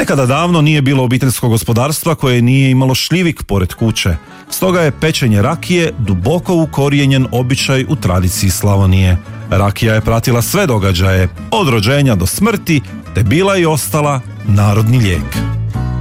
Nekada davno nije bilo obiteljskog gospodarstva koje nije imalo šljivik pored kuće. Stoga je pečenje rakije duboko ukorijenjen običaj u tradiciji Slavonije. Rakija je pratila sve događaje, od rođenja do smrti, te bila i ostala narodni lijek.